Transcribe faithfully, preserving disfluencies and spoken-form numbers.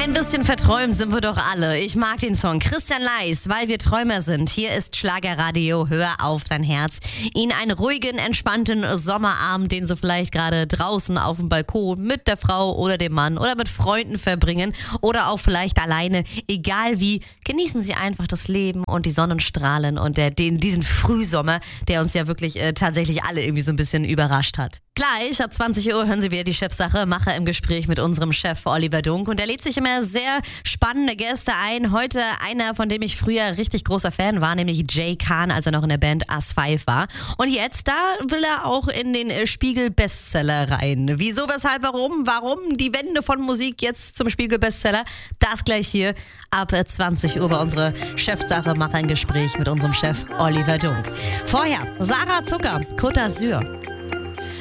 Ein bisschen verträumt sind wir doch alle. Ich mag den Song Christian Leis, weil wir Träumer sind. Hier ist Schlagerradio, hör auf dein Herz. Ihnen einen ruhigen, entspannten Sommerabend, den Sie vielleicht gerade draußen auf dem Balkon mit der Frau oder dem Mann oder mit Freunden verbringen oder auch vielleicht alleine. Egal wie, genießen Sie einfach das Leben und die Sonnenstrahlen und der, den, diesen Frühsommer, der uns ja wirklich äh, tatsächlich alle irgendwie so ein bisschen überrascht hat. Gleich ab zwanzig Uhr hören Sie wieder die Chefsache, Macher im Gespräch mit unserem Chef Oliver Dunk. Und er lädt sich immer sehr spannende Gäste ein. Heute einer, von dem ich früher richtig großer Fan war, nämlich Jay Khan, als er noch in der Band As fünf war. Und jetzt, da will er auch in den Spiegel-Bestseller rein. Wieso, weshalb, warum? Warum die Wende von Musik jetzt zum Spiegel-Bestseller? Das gleich hier ab zwanzig Uhr bei unserer Chefsache, Macher im Gespräch mit unserem Chef Oliver Dunk. Vorher Sarah Zucker, Côte d'Azur.